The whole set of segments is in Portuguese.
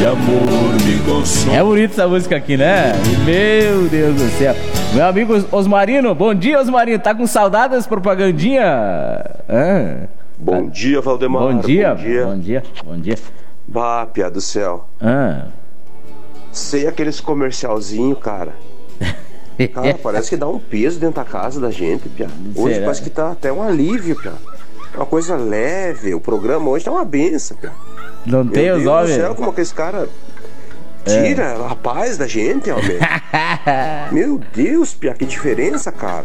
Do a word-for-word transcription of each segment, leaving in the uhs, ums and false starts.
amor me consome. É bonita essa música aqui, né? Meu Deus do céu. Meu amigo Osmarino, bom dia, Osmarino. Tá com saudade das propagandinhas? Ah. Bom dia, Valdemar. Bom dia, bom dia. Bom dia, bom dia. Bah, piada do céu. Ah. Sei aqueles comercialzinhos, cara. Cara, parece que dá um peso dentro da casa da gente, Pia. Hoje Será? parece que tá até um alívio, Pia. Uma coisa leve. O programa hoje tá uma benção, Pia. Não Meu tem Deus os do olhos? céu, como aqueles caras tira É. a paz da gente, homem. Meu Deus, Pia, que diferença, cara.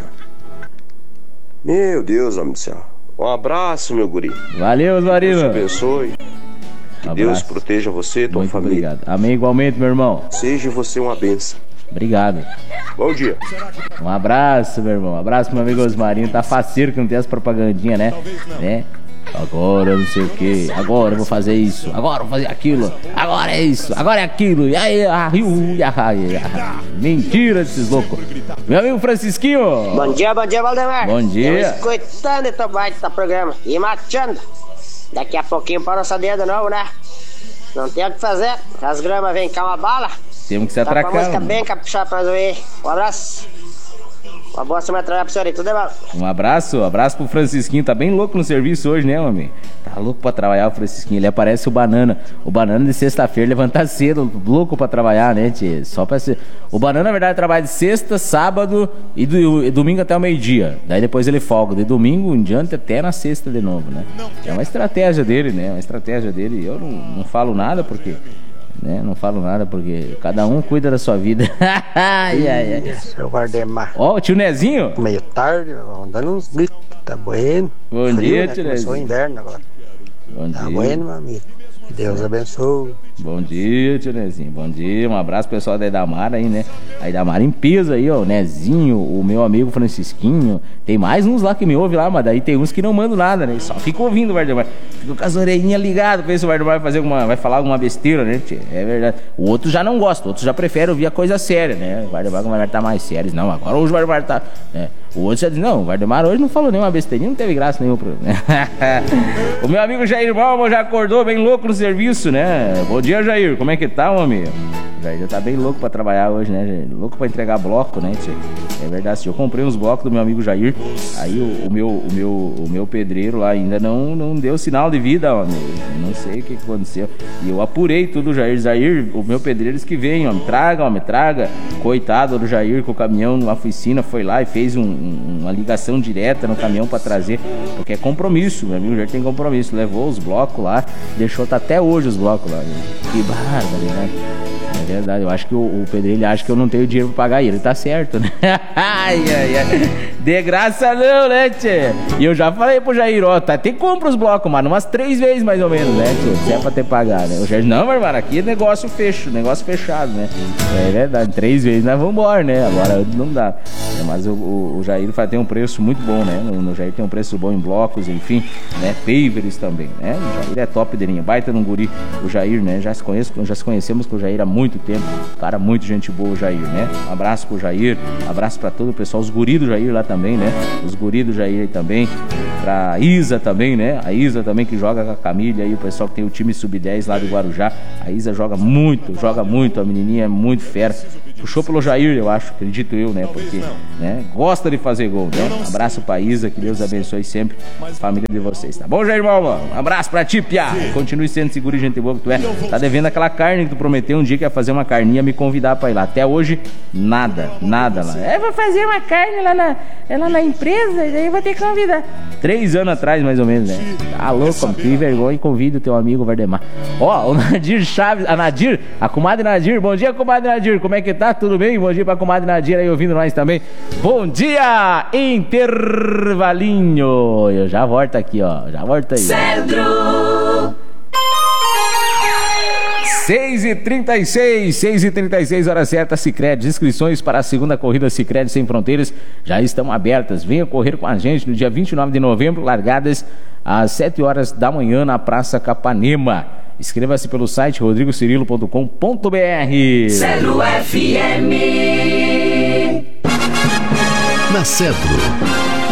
Meu Deus, homem do céu. Um abraço, meu guri. Valeu, Osmarino. Deus te abençoe. Que Um Deus abraço. proteja você e tua Muito família. obrigado. Amém igualmente, meu irmão. Seja você uma benção. Obrigado. Bom dia. Um abraço, meu irmão. Um abraço pro meu amigo Osmarinho. Tá faceiro que não tem as propagandinhas, né? né? Agora não sei o que. Agora eu vou fazer isso. Agora eu vou fazer aquilo. Agora é isso. Agora é aquilo. E aí, ah, ui, ah, ah, mentira desses loucos. Meu amigo Francisquinho. Bom dia, bom dia, Valdemar. Bom dia. Eu escutando esse baita programa e marchando. Daqui a pouquinho para nossa dedo de novo, né? Não tem o que fazer. As gramas vêm cá uma bala. Temos que se Tá com a atracar. música bem caprichada pra nós ouvir. Um abraço. Uma boa semana de trabalho pro senhor aí. Tudo é bom. Um abraço, abraço pro Francisquinho. Tá bem louco no serviço hoje, né, homem? Tá louco pra trabalhar o Francisquinho. Ele aparece o Banana. O Banana de sexta-feira levantar cedo, louco pra trabalhar, né, tchê? Só pra ser. O Banana, na verdade, trabalha de sexta, sábado e, do, e domingo até o meio-dia. Daí depois ele folga. De domingo em diante até na sexta de novo, né? É uma estratégia dele, né? Uma estratégia dele. Eu não, não falo nada porque. Né? Não falo nada porque cada um cuida da sua vida. ai, ai, ai. Seu Valdemar. Ó, o tio Nezinho. Meio tarde, andando uns gritos. Tá bueno. Bom Frio, dia, né? tio Começou o Nezinho. inverno agora. Bom Tá dia. bueno, meu amigo. Que Deus abençoe. Bom dia, tio Nezinho. Bom dia. Um abraço pro pessoal da Idamara aí, né? A Idamara em peso aí, ó. O Nezinho, o meu amigo Francisquinho. Tem mais uns lá que me ouvem lá, mas daí tem uns que não mandam nada, né? Só fica ouvindo o Valdemar. Fica com as orelhinhas ligadas pra ver se o Valdemar vai fazer alguma, vai falar alguma besteira, né, tio? É verdade. O outro já não gosta, o outro já prefere ouvir a coisa séria, né? O Valdemar, o Valdemar tá mais sério. Não, agora hoje o Valdemar tá. Né? O outro já diz, não, o Valdemar hoje não falou nenhuma besteirinha, não teve graça nenhuma. Pro... o meu amigo Jair Balma já acordou bem louco no serviço, né? Bom dia, Jair. Como é que tá, homem? O Jair já tá bem louco pra trabalhar hoje, né, Jair? Louco pra entregar bloco, né, tio? É verdade, eu comprei uns blocos do meu amigo Jair. Aí o, o, meu, o, meu, o meu pedreiro lá ainda não, não deu sinal de vida, homem. Eu não sei o que, que aconteceu. E eu apurei tudo, Jair. Jair, o meu pedreiro disse que vem, homem. Traga, homem, traga. Coitado do Jair com o caminhão na oficina, foi lá e fez um, um, uma ligação direta no caminhão pra trazer. Porque é compromisso, meu amigo Jair tem compromisso. Levou os blocos lá, deixou tá até hoje os blocos lá. Que barbaridade. É verdade, eu acho que o, o pedreiro ele acha que eu não tenho dinheiro pra pagar ele, tá certo, né? ai, ai, ai. De graça não, né, tchê? E eu já falei pro Jair, ó, tá, até compra os blocos, mano, umas três vezes mais ou menos, né, tchê? Se é pra ter pagar, né? O Jair, não, meu irmão, aqui é negócio fecho, negócio fechado, né? É verdade, três vezes nós vamos embora, né? Agora não dá. É, mas o, o, o Jair tem um preço muito bom, né? No, no Jair tem um preço bom em blocos, enfim, né? Pavers também, né? O Jair é top de linha, baita num guri. O Jair, né? Já se, conheço, já se conhecemos com o Jair há muito tempo. Cara, muito gente boa o Jair, né? Um abraço pro Jair, um abraço pra todo o pessoal, os guris do Jair lá também, né? Os guris do Jair aí também, pra Isa também, né? A Isa também que joga com a Camila aí, o pessoal que tem o time sub dez lá do Guarujá. A Isa joga muito, joga muito, a menininha é muito fera. Puxou pelo Jair, eu acho, acredito eu, né? Porque, né? Gosta de fazer gol, né? Um abraço pra Isa, que Deus abençoe sempre a família de vocês, tá bom, Jair Malma? Um abraço pra ti, Pia. Continue sendo seguro e gente boa que tu é. Tá devendo aquela carne que tu prometeu um dia que ia fazer uma carninha, me convidar pra ir lá. Até hoje, nada, nada lá. É, vou fazer uma carne lá na, lá na empresa, e daí vou ter que convidar. Três anos atrás, mais ou menos, né? Tá louco, que vergonha, e convida o teu amigo Valdemar. Ó, o Nadir Chaves, a Nadir, a comadre Nadir, bom dia, comadre Nadir, como é que tá? Tudo bem? Bom dia pra comadre Nadir aí ouvindo nós também. Bom dia, intervalinho. Eu já volto aqui, ó, já volto aí. Cedro. seis e trinta e seis, seis e trinta e seis, hora certa, Sicredi. Inscrições para a segunda corrida Sicredi Sem Fronteiras já estão abertas. Venha correr com a gente no dia vinte e nove de novembro, largadas às sete horas da manhã na Praça Capanema. Inscreva-se pelo site rodrigo cirilo ponto com ponto br. Cedro F M. Na Cedro,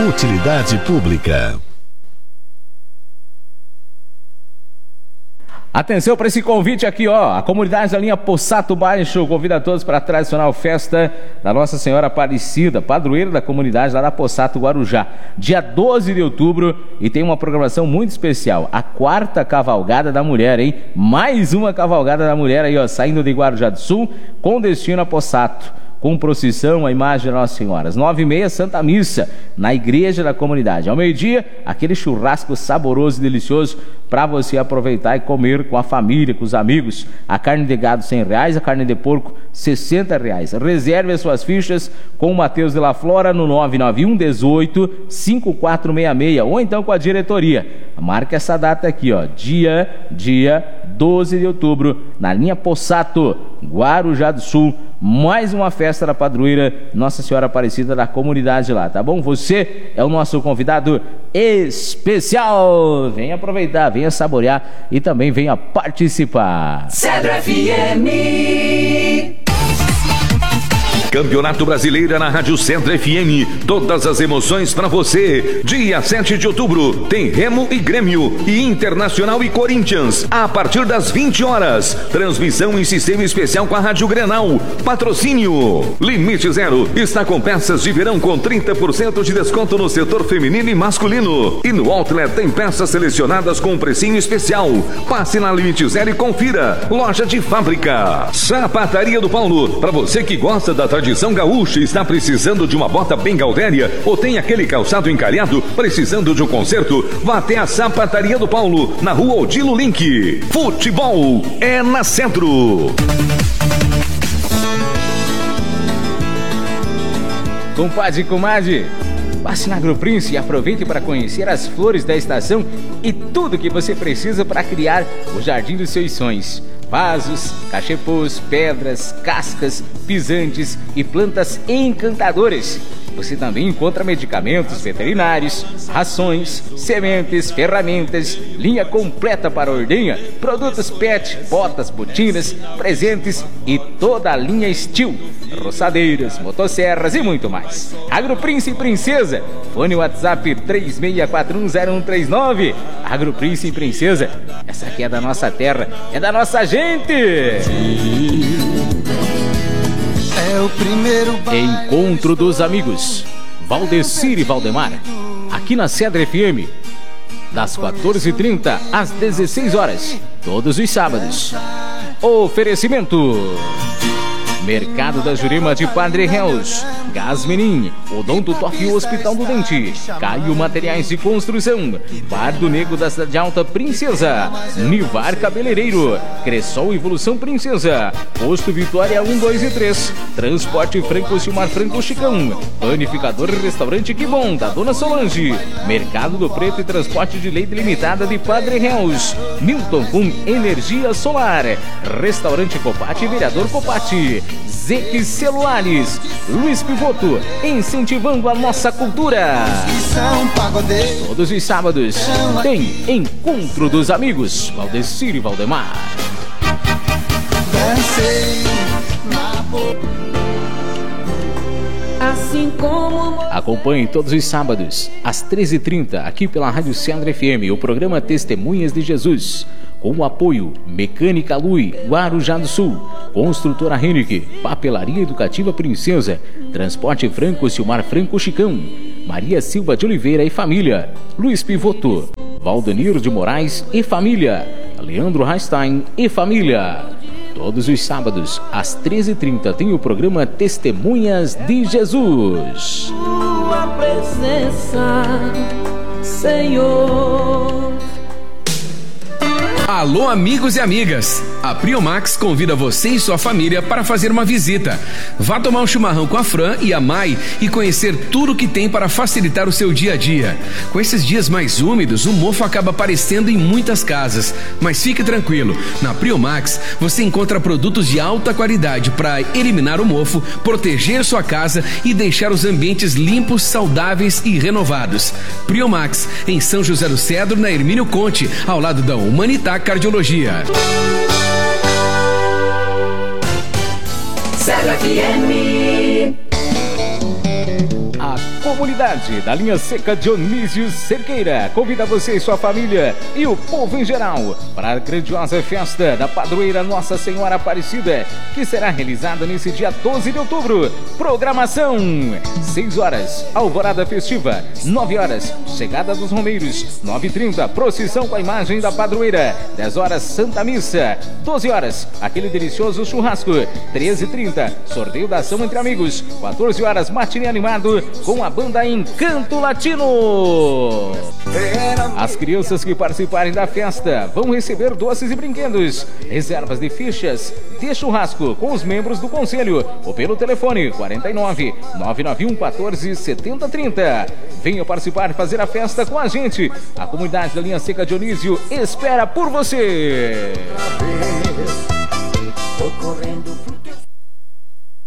utilidade pública. Atenção para esse convite aqui, ó. A comunidade da linha Possato Baixo convida todos para a tradicional festa da Nossa Senhora Aparecida, padroeira da comunidade lá da Possato Guarujá. Dia doze de outubro e tem uma programação muito especial. A quarta cavalgada da mulher, hein? Mais uma cavalgada da mulher aí, ó, saindo de Guarujá do Sul com destino a Possato. Com procissão, a imagem da Nossa Senhora. Às nove e meia, Santa Missa, na igreja da comunidade. Ao meio-dia, aquele churrasco saboroso e delicioso para você aproveitar e comer com a família, com os amigos. A carne de gado, cem reais, a carne de porco, sessenta reais. Reserve as suas fichas com o Matheus de la Flora no nove nove um, dezoito, cinquenta e quatro sessenta e seis ou então com a diretoria. Marca essa data aqui, ó. Dia, dia doze de outubro, na linha Possato, Guarujá do Sul. Mais uma festa da padroeira Nossa Senhora Aparecida da comunidade lá, tá bom? Você é o nosso convidado especial. Venha aproveitar, venha saborear e também venha participar. Cedro F M. Campeonato Brasileiro na Rádio Cedro F M. Todas as emoções para você. Dia sete de outubro tem Remo e Grêmio e Internacional e Corinthians a partir das vinte horas. Transmissão em sistema especial com a Rádio Grenal. Patrocínio Limite Zero está com peças de verão com trinta por cento de desconto no setor feminino e masculino. E no Outlet tem peças selecionadas com um precinho especial. Passe na Limite Zero e confira. Loja de fábrica. Sapataria do Paulo. Para você que gosta da tradição gaúcha, está precisando de uma bota bem gaudéria ou tem aquele calçado encalhado, precisando de um conserto, vá até a Sapataria do Paulo, na rua Odilo Link. Futebol é na Centro. Compadre e comadre, passe na Agroprince e aproveite para conhecer as flores da estação e tudo que você precisa para criar o jardim dos seus sonhos. Vasos, cachepôs, pedras, cascas, pisantes e plantas encantadoras. Você também encontra medicamentos veterinários, rações, sementes, ferramentas, linha completa para ordenha, produtos pet, botas, botinas, presentes e toda a linha Steel, roçadeiras, motosserras e muito mais. Agroprince e Princesa, fone WhatsApp três seis quatro um zero um três nove. Agroprince e Princesa, essa aqui é da nossa terra, é da nossa gente. É o primeiro Encontro dos Amigos, Valdecir e Valdemar, aqui na Cedro F M, das quatorze e trinta às dezesseis horas, todos os sábados. Oferecimento: Mercado da Jurema de Padre Reus, Gás Menin, Odonto Top Hospital do Dente, Caio Materiais de Construção, Bar do Negro da Cidade Alta Princesa, Nivar Cabeleireiro, Cressol Evolução Princesa, Posto Vitória um, dois e três, Transporte Franco Silmar Franco Chicão, Panificador e Restaurante Que Bom, da Dona Solange, Mercado do Preto e Transporte de Leite Limitada de Padre Reus, Milton com Energia Solar, Restaurante Copati, Vereador Copati, Zeque Celulares, Luiz Pivoto, incentivando a nossa cultura. Todos os sábados tem Encontro dos Amigos, Valdecir e Valdemar. Assim como... Acompanhe todos os sábados, às treze e trinta, aqui pela Rádio Cedro F M, o programa Testemunhas de Jesus. Com o apoio Mecânica Lui, Guarujá do Sul, Construtora Henrique, Papelaria Educativa Princesa, Transporte Franco Silmar Franco Chicão, Maria Silva de Oliveira e família, Luiz Pivoto, Valdenir de Moraes e família, Leandro Rastein e família. Todos os sábados, às treze e trinta, tem o programa Testemunhas de Jesus. Tua presença, Senhor. Alô, amigos e amigas! A Priomax convida você e sua família para fazer uma visita. Vá tomar um chimarrão com a Fran e a Mai e conhecer tudo que tem para facilitar o seu dia a dia. Com esses dias mais úmidos, o mofo acaba aparecendo em muitas casas. Mas fique tranquilo, na Priomax você encontra produtos de alta qualidade para eliminar o mofo, proteger sua casa e deixar os ambientes limpos, saudáveis e renovados. Priomax, em São José do Cedro, na Hermínio Conte, ao lado da Humanitá Cardiologia. Cedro F M. A comunidade da linha seca Dionísio Cerqueira convida você e sua família e o povo em geral para a grandiosa festa da padroeira Nossa Senhora Aparecida, que será realizada nesse dia doze de outubro. Programação: seis horas, alvorada festiva; nove horas, chegada dos romeiros; nove e trinta, procissão com a imagem da padroeira; dez horas, Santa Missa; doze horas, aquele delicioso churrasco; treze e trinta, sorteio da ação entre amigos; quatorze horas, matinê animado com a banda Encanto Latino. As crianças que participarem da festa vão receber doces e brinquedos. Reservas de fichas de churrasco com os membros do conselho ou pelo telefone quarenta e nove, nove nove um, quatorze, setenta, trinta. Venha participar e fazer a festa com a gente. A comunidade da linha seca Dionísio espera por você.